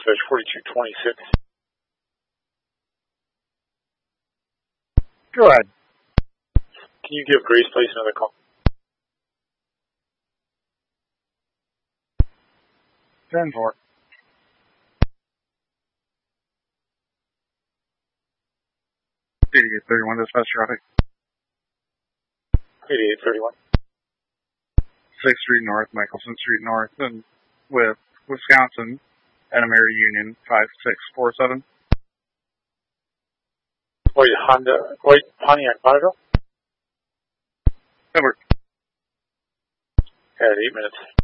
dispatch 4226. Go ahead. Can you give Grace Place another call? 10-4. 8831 dispatch traffic. 8831. 6th Street North, Michelson Street North, and with Wisconsin, Enemary Union 5647. White Pontiac Bonneville? Over. At 8 minutes.